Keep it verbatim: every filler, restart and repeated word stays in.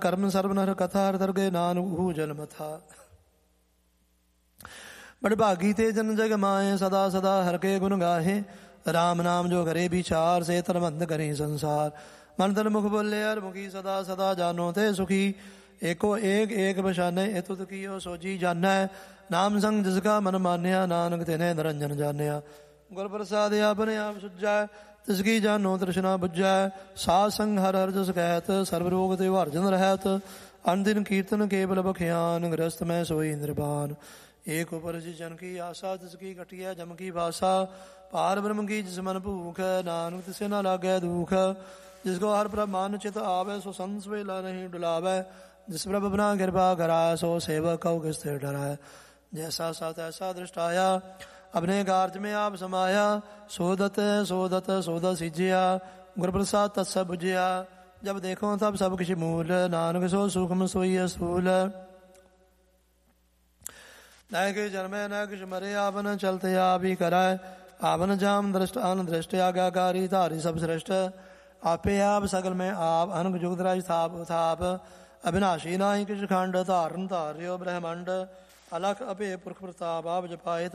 ਕਰਮ ਸਰਬ ਨਰ ਕਥਾ ਹਰ ਦਰਗੇ ਨਾਨਕ ਹੂ ਜਲ ਮਥਾ। ਬੜ ਭਾਗੀ ਤੇ ਜਨ ਜਗ ਮਾਏ ਸਦਾ ਸਦਾ ਹਰ ਕੇ ਗੁਣ ਗਾਹੇ। ਰਾਮ ਨਾਮ ਜੋ ਕਰੇ ਵਿਚਾਰ ਸੇ ਧਰਮੰਦ ਕਰੇ ਸੰਸਾਰ। ਮਨ ਤਨ ਮੁਖ ਬੋਲੇ ਹਰ ਮੁਖੀ ਸਦਾ ਸਦਾ ਜਾਨੋ ਤੇ ਸੁਖੀ। ਏਕੋ ਏਕ ਏਕ ਬਸ਼ਾਨੇ ਇਹ ਤੁਧ ਕੀਓ ਸੋਜੀ ਜਾਨੈ। ਨਾਮ ਸੰਗ ਜਿਸ ਕਾ ਮਨ ਮਾਨਿਆ ਨਾਨਕ ਤਿਨੇ ਨਿਰੰਜਨ ਜਾਣਿਆ। ਗੁਰ ਪ੍ਰਸਾਦਿ ਆਪਣੇ ਆਪ ਸੁਝੈ ਤਿਸ ਕੀ ਜਾਨੋ ਤ੍ਰਿਸ਼ਨਾ ਬੁਝੈ। ਸਾਧ ਸੰਗ ਹਰ ਹਰ ਜਸ ਕਹਿਤ ਸਰਬ ਰੋਗ ਤੇ ਵਰਜਨ ਰਹਿਤ। ਅਨ ਦਿਨ ਕੀਰਤਨ ਕੇਵਲ ਬਖਿਆਨ ਗ੍ਰਸਤ ਮੈਂ ਸੋਈ ਨਿਰਵਾਨ। ਏਕ ਉਪਰ ਜਿ ਜਨ ਕੀ ਆਸਾ ਤਿਸ ਕੀ ਘਟਿਐ ਜਮ ਕੀ ਭਾਸਾ। ਪਾਰ ਬ੍ਰਹਮ ਕੀ ਜਿਸ ਮਨ ਭੂਖ ਨਾਨਕ ਤਿਸੇ ਨਾ ਲਾਗੈ ਦੁਖ। ਜਿਸ ਕੋ ਹਰ ਪ੍ਰਭ ਮਾਨ ਚਿਤ ਆਵੈ ਸੋ ਸੰਤ ਵੇਲਾ ਨਹੀਂ ਡੁਲਾਵੈ। ਜਿਸ ਪ੍ਰਭ ਬਨਾ ਕਿਰਪਾ ਕਰਾਇ ਸੋ ਸੇਵਕ ਕਉ ਕਿਸ ਤੇ ਡਰਾਇ। ਜੈਸਾ ਸਤ ਐਸਾ ਦ੍ਰਿਸ਼ਟ ਆਇਆ ਆਪਣੇ ਕਾਰਜ में आप समाया। सोदत सोदत सोदा सीजिया गुर प्रसाद तत्सब बुझिया। जब देखो तब सब किछ मूल नानक सो सुखम सोई असूल। न कि जन्मे न किछ मरे आपन चलते आप ही कराए। आपन जाम दृष्ट अन दृष्ट आज्ञाकारी धारी सब श्रेष्ठ। आपे आप सकल में आप अनक जुगत राज थाप उथाप। अविनाशी नाही किछ खंड धारण धार्यो ब्रह्मंड। अलख अभे पुरख प्रताप आप जपाए